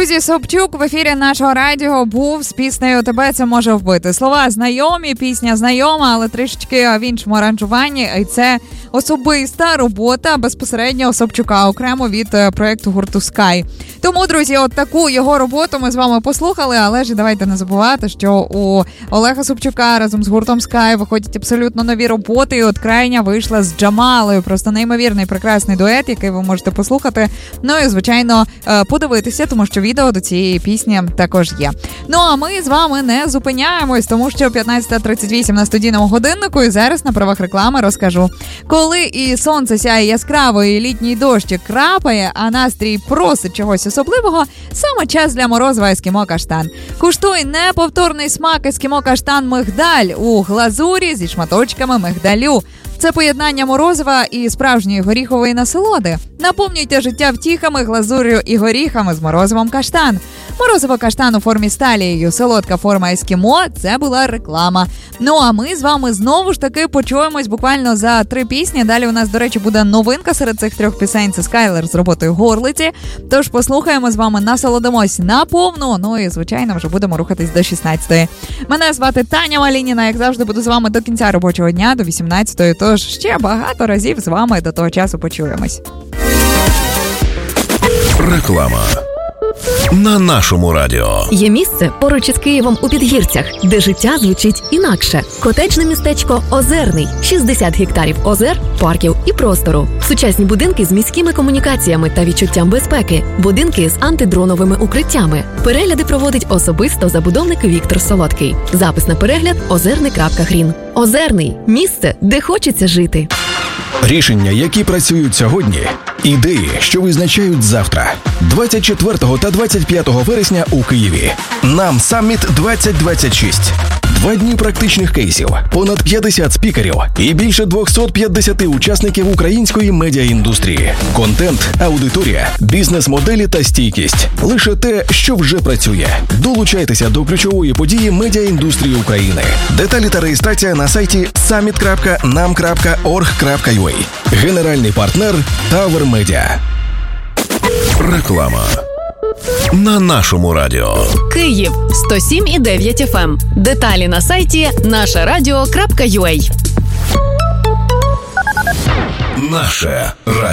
Друзі, Собчук в ефірі нашого радіо був з піснею «Тебе це може вбити». Слова знайомі, пісня знайома, але трішечки в іншому аранжуванні. І це особиста робота безпосередньо Собчука, окремо від проєкту гурту Sky. Тому, друзі, от таку його роботу ми з вами послухали, але ж давайте не забувати, що у Олега Собчука разом з гуртом Sky виходять абсолютно нові роботи. І от крайня вийшла з Джамалою. Просто неймовірний, прекрасний дует, який ви можете послухати. Ну і, звичайно, подивитися, тому що відео до цієї пісні також є. Ну, а ми з вами не зупиняємось, тому що 15:38 на студійному годиннику, і зараз на правах реклами розкажу. Коли і сонце сяє яскраво, і літній дощик крапає, а настрій просить чогось особливого, саме час для морозива Ескімо Каштан. Куштуй неповторний смак Ескімо Каштан Мигдаль у глазурі зі шматочками мигдалю. Це поєднання морозива і справжньої горіхової насолоди. Наповнюйте життя втіхами, глазур'ю і горіхами з морозивом Каштан. Морозиво Каштан у формі з талією, солодка форма Ескімо – це була реклама. Ну а ми з вами знову ж таки почуємось буквально за 3 пісні. Далі у нас, до речі, буде новинка серед цих 3 пісень. Це Скайлер з роботою «Горлиці». Тож послухаємо з вами, насолодимось наповну. Ну і, звичайно, вже будемо рухатись до 16-ї. Мене звати Таня Малініна. Як завжди, буду з вами до кінця робочого дня, до 18-ї. Тож ще багато разів з вами до того часу почуємось. Реклама. На нашому радіо. Є місце поруч із Києвом у Підгірцях, де життя звучить інакше. Котеджне містечко Озерний. 60 гектарів озер, парків і простору. Сучасні будинки з міськими комунікаціями та відчуттям безпеки. Будинки з антидроновими укриттями. Перегляди проводить особисто забудовник Віктор Солодкий. Запис на перегляд озерний.грін. Озерний. Місце, де хочеться жити. Рішення, які працюють сьогодні. Ідеї, що визначають завтра. 24 та 25 вересня у Києві. Нам Самміт 2026. 2 дні практичних кейсів, понад 50 спікерів і більше 250 учасників української медіаіндустрії. Контент, аудиторія, бізнес-моделі та стійкість. Лише те, що вже працює. Долучайтеся до ключової події медіаіндустрії України. Деталі та реєстрація на сайті summit.nam.org.ua. Генеральний партнер Tower Media. Реклама. На нашому радіо. Київ 107,9 FM. Деталі на сайті нашерадіо.ua. Наше радіо.